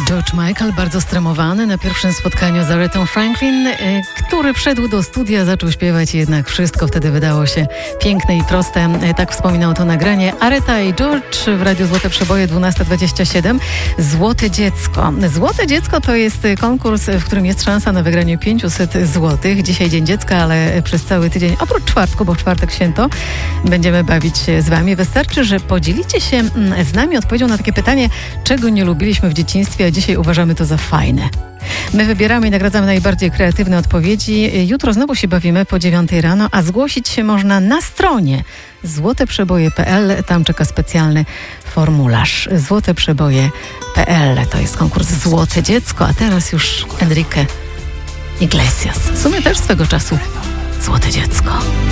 George Michael, bardzo stremowany na pierwszym spotkaniu z Aretą Franklin, który wszedł do studia, zaczął śpiewać i jednak wszystko wtedy wydało się piękne i proste. Tak wspominał to nagranie. Areta i George w Radiu Złote Przeboje 12:27. Złote Dziecko. Złote Dziecko to jest konkurs, w którym jest szansa na wygranie 500 złotych. Dzisiaj Dzień Dziecka, ale przez cały tydzień, oprócz czwartku, bo w czwartek święto, będziemy bawić się z wami. Wystarczy, że podzielicie się z nami odpowiedzią na takie pytanie, czego nie lubiliśmy w dzieciństwie, a dzisiaj uważamy to za fajne. My wybieramy i nagradzamy najbardziej kreatywne odpowiedzi. Jutro znowu się bawimy po 9 rano, a zgłosić się można na stronie złoteprzeboje.pl. Tam czeka specjalny formularz. złoteprzeboje.pl. To jest konkurs Złote Dziecko, a teraz już Enrique Iglesias. W sumie też swego czasu Złote Dziecko.